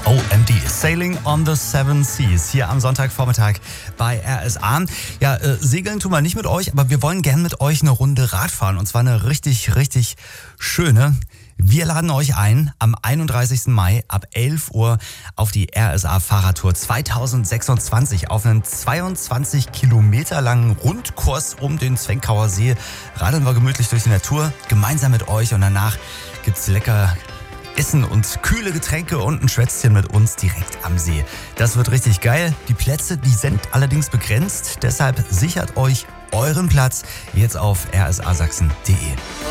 OMD, Sailing on the Seven Seas, hier am Sonntagvormittag bei RSA. Ja, segeln tun wir nicht mit euch, aber wir wollen gern mit euch eine Runde Rad fahren. Und zwar eine richtig, richtig schöne. Wir laden euch ein am 31. Mai ab 11 Uhr auf die RSA Fahrradtour 2026 auf einen 22 Kilometer langen Rundkurs um den Zwenkauer See. Radeln wir gemütlich durch die Natur, gemeinsam mit euch, und danach gibt's lecker Essen und kühle Getränke und ein Schwätzchen mit uns direkt am See. Das wird richtig geil. Die Plätze, die sind allerdings begrenzt. Deshalb sichert euch euren Platz jetzt auf rsasachsen.de.